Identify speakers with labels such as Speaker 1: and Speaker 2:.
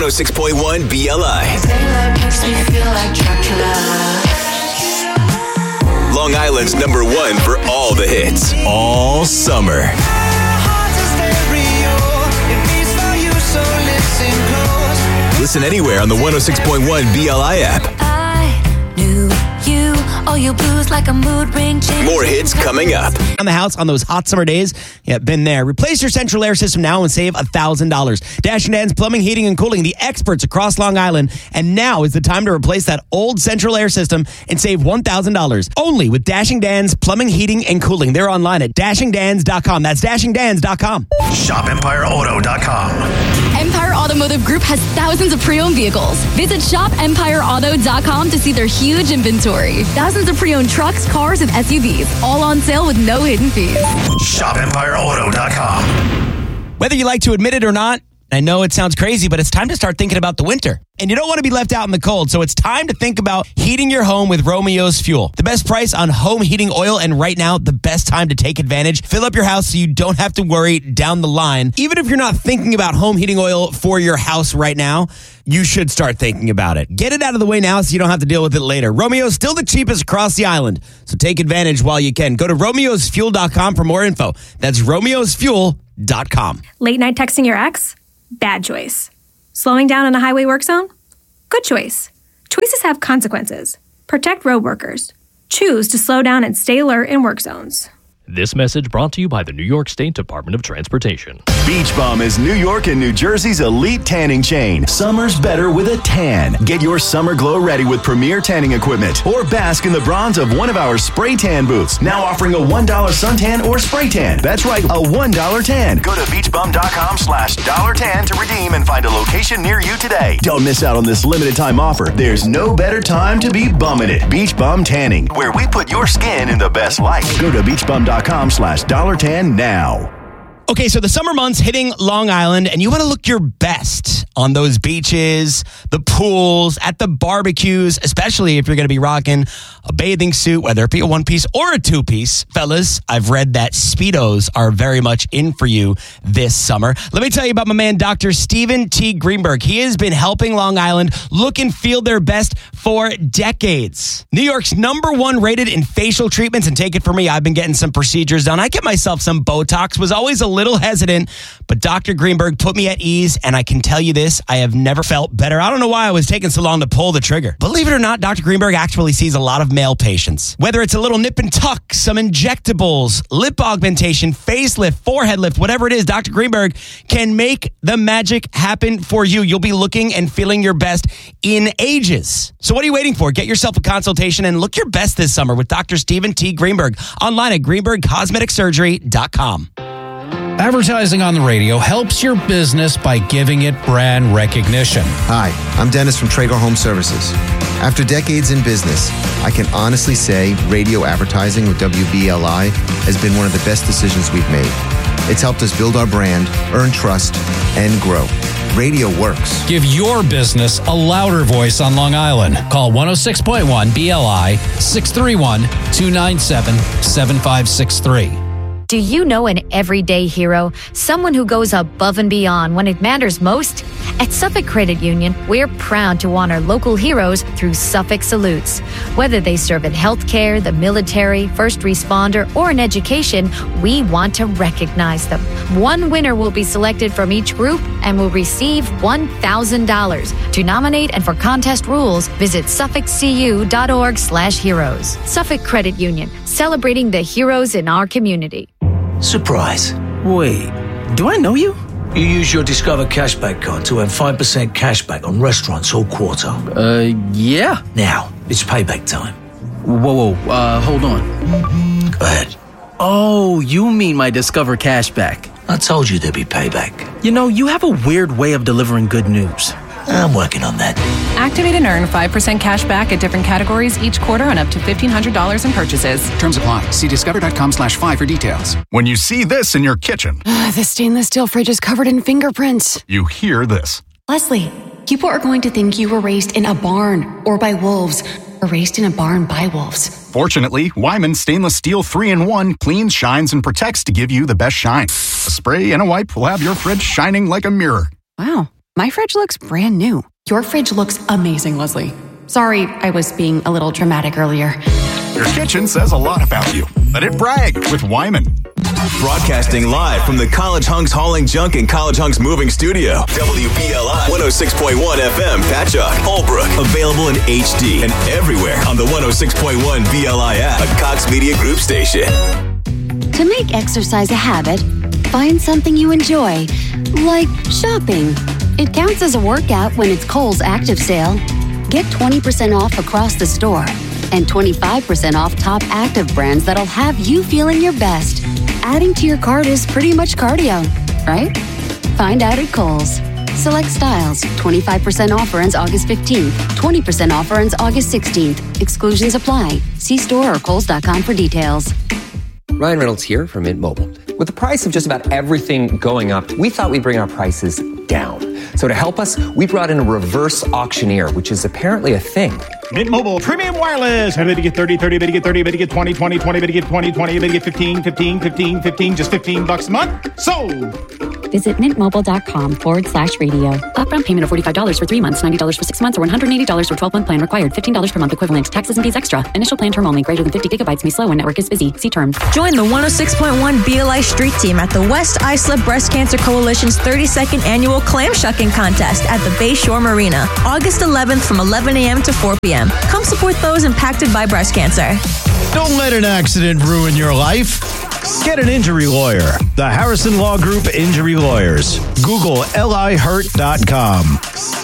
Speaker 1: 106.1 BLI.
Speaker 2: Daylight makes me feel like Dracula.
Speaker 1: Long Island's number one for all the hits, all summer. Listen anywhere on the 106.1 BLI app.
Speaker 2: I knew you, all you blues like a mood ring change.
Speaker 1: More hits coming up.
Speaker 3: On the house on those hot summer days. Yeah, been there. Replace your central air system now and save $1,000. Dash and Dan's Plumbing, Heating, and Cooling, the experts across Long Island. And now is the time to replace that old central air system and save $1,000. Only with Dashing Dan's Plumbing, Heating, and Cooling. They're online at dashingdans.com. That's dashingdans.com.
Speaker 4: ShopEmpireAuto.com.
Speaker 5: Empire Automotive Group has thousands of pre-owned vehicles. Visit shopempireauto.com to see their huge inventory. Thousands of pre-owned trucks, cars, and SUVs, all on sale with no hidden fees.
Speaker 4: ShopEmpireAuto.com.
Speaker 3: Whether you like to admit it or not, I know it sounds crazy, but it's time to start thinking about the winter. And you don't want to be left out in the cold, so it's time to think about heating your home with Romeo's Fuel. The best price on home heating oil, and right now, the best time to take advantage. Fill up your house so you don't have to worry down the line. Even if you're not thinking about home heating oil for your house right now, you should start thinking about it. Get it out of the way now so you don't have to deal with it later. Romeo's still the cheapest across the island, so take advantage while you can. Go to romeosfuel.com for more info. That's romeosfuel.com.
Speaker 6: Late night texting your ex? Bad choice. Slowing down in a highway work zone? Good choice. Choices have consequences. Protect road workers. Choose to slow down and stay alert in work zones.
Speaker 7: This message brought to you by the New York State Department of Transportation.
Speaker 8: Beach Bum is New York and New Jersey's elite tanning chain. Summer's better with a tan. Get your summer glow ready with premier tanning equipment or bask in the bronze of one of our spray tan booths. Now offering a $1 suntan or spray tan. That's right, a $1 tan. Go to beachbum.com/$tan to redeem and find a location near you today. Don't miss out on this limited time offer. There's no better time to be bumming it. Beach Bum Tanning, where we put your skin in the best light. Go to beachbum.com/$tan now.
Speaker 3: Okay, so the summer months hitting Long Island, and you want to look your best on those beaches, the pools, at the barbecues, especially if you're going to be rocking a bathing suit, whether it be a one-piece or a two-piece. Fellas, I've read that Speedos are very much in for you this summer. Let me tell you about my man, Dr. Stephen T. Greenberg. He has been helping Long Island look and feel their best for decades. New York's #1 rated in facial treatments, and take it from me, I've been getting some procedures done. I get myself some Botox, was always a little hesitant, but Dr. Greenberg put me at ease, and I can tell you this, I have never felt better. I don't know why I was taking so long to pull the trigger. Believe it or not, Dr. Greenberg actually sees a lot of male patients. Whether it's a little nip and tuck, some injectables, lip augmentation, facelift, forehead lift, whatever it is, Dr. Greenberg can make the magic happen for you. You'll be looking and feeling your best in ages. So what are you waiting for? Get yourself a consultation and look your best this summer with Dr. Stephen T. Greenberg. Online at greenbergcosmeticsurgery.com.
Speaker 9: Advertising on the radio helps your business by giving it brand recognition.
Speaker 10: Hi, I'm Dennis from Traeger Home Services. After decades in business, I can honestly say radio advertising with WBLI has been one of the best decisions we've made. It's helped us build our brand, earn trust, and grow. Radio works.
Speaker 9: Give your business a louder voice on Long Island. Call 106.1 BLI 631-297-7563.
Speaker 11: Do you know an everyday hero? Someone who goes above and beyond when it matters most? At Suffolk Credit Union, we're proud to honor local heroes through Suffolk Salutes. Whether they serve in healthcare, the military, first responder, or in education, we want to recognize them. One winner will be selected from each group and will receive $1,000. To nominate and for contest rules, visit suffolkcu.org/heroes. Suffolk Credit Union, celebrating the heroes in our community.
Speaker 12: Surprise. Wait, do I know you? You use your Discover Cashback card to earn 5% cashback on restaurants all quarter.
Speaker 13: Yeah.
Speaker 12: Now, it's payback time.
Speaker 13: Whoa, hold on.
Speaker 12: Go ahead.
Speaker 13: Oh, you mean my Discover Cashback.
Speaker 12: I told you there'd be payback.
Speaker 13: You know, you have a weird way of delivering good news.
Speaker 12: I'm working on that.
Speaker 14: Activate and earn 5% cash back at different categories each quarter on up to $1,500 in purchases.
Speaker 15: Terms apply. See discover.com/5 for details. When you see this in your kitchen.
Speaker 16: The stainless steel fridge is covered in fingerprints.
Speaker 15: You hear this.
Speaker 16: Leslie, people are going to think you were raised in a barn or by wolves or raised in a barn by wolves.
Speaker 15: Fortunately, Wyman Stainless Steel 3-in-1 cleans, shines, and protects to give you the best shine. A spray and a wipe will have your fridge shining like a mirror.
Speaker 16: Wow. My fridge looks brand new. Your fridge looks amazing, Leslie. Sorry, I was being a little dramatic earlier.
Speaker 15: Your kitchen says a lot about you. Let it brag with Wyman.
Speaker 1: Broadcasting live from the College Hunks Hauling Junk and College Hunks Moving Studio. WBLI 106.1 FM, Patchogue, Holbrook. Available in HD and everywhere on the 106.1 BLI app, a Cox Media Group station.
Speaker 4: To make exercise a habit, find something you enjoy, like shopping. It counts as a workout when it's Kohl's Active Sale. Get 20% off across the store and 25% off top active brands that'll have you feeling your best. Adding to your cart is pretty much cardio, right? Find out at Kohl's. Select styles. 25% offer ends August 15th. 20% offer ends August 16th. Exclusions apply. See store or Kohls.com for details.
Speaker 17: Ryan Reynolds here from Mint Mobile. With the price of just about everything going up, we thought we'd bring our prices down. So to help us, we brought in a reverse auctioneer, which is apparently a thing.
Speaker 18: Mint Mobile Premium Wireless. How did you get 30, 30, better get 30, better get 20, 20, 20, better get 20, 20, better get 15, 15, 15, 15, just $15 a month? Sold!
Speaker 19: Visit mintmobile.com/radio. Upfront payment of $45 for 3 months, $90 for 6 months, or $180 for 12-month plan required. $15 per month equivalent. Taxes and fees extra. Initial plan term only. Greater than 50 gigabytes may slow when network is busy. See terms.
Speaker 20: Join the 106.1 BLI Street Team at the West Islip Breast Cancer Coalition's 32nd annual clam shucking contest at the Bayshore Marina, August 11th from 11 a.m. to 4 p.m. Come support those impacted by breast cancer.
Speaker 9: Don't let an accident ruin your life. Get an injury lawyer. The Harrison Law Group Injury Lawyers. Google lihurt.com.